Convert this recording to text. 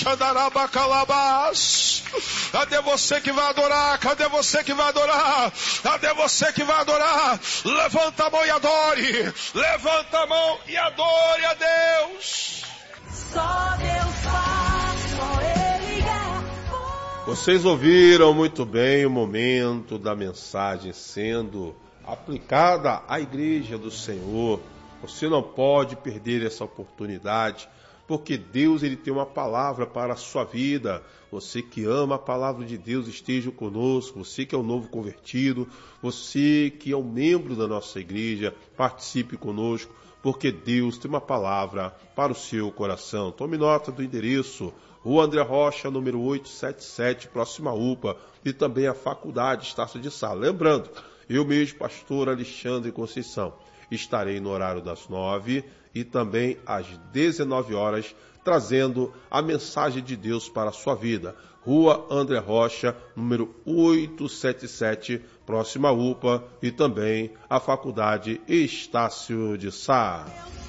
Xandarabacalabás. Cadê você que vai adorar? Cadê você que vai adorar? Cadê você que vai adorar? Levanta a mão e adore. Levanta a mão e adore a Deus. Só Deus faz, só Ele é. Vocês ouviram muito bem o momento da mensagem sendo aplicada à igreja do Senhor. Você não pode perder essa oportunidade, porque Deus ele tem uma palavra para a sua vida. Você que ama a palavra de Deus, esteja conosco. Você que é um novo convertido, você que é um membro da nossa igreja, participe conosco, porque Deus tem uma palavra para o seu coração. Tome nota do endereço: Rua André Rocha, número 877, próxima UPA, e também a Faculdade Estácio de Sá. Lembrando, eu mesmo, pastor Alexandre Conceição, estarei no horário das 9 e também às 19 horas, trazendo a mensagem de Deus para a sua vida. Rua André Rocha, número 877, próxima UPA, e também a Faculdade Estácio de Sá.